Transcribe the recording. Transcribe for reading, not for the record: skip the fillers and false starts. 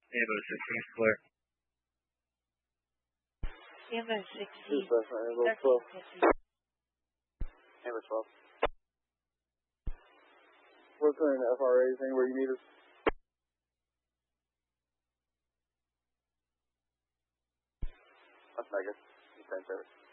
Ambo 16 is clear. Ambo 16. Ambo 12. Amber 12. What's in FRA? Anywhere you need us? That's Vegas. Same service.